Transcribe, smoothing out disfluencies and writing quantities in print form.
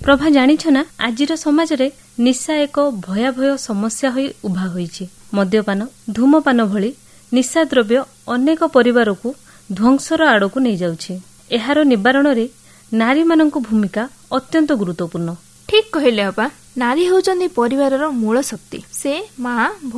प्रभा जानिछ ना आजिर समाजरे निशा एक भयाभय समस्या होई उभा होईछि। मद्यपान धूमपान भली निशा द्रव्य अनेक परिवार को ध्वंसर आड़ को नहीं जाउछि। एहार निवारण रे नारी मानक भूमिका अत्यंत गुरुत्वपूर्ण। ठीक कहले अपा। नारी होउचंदी परिवारर मूल शक्ति। से माँ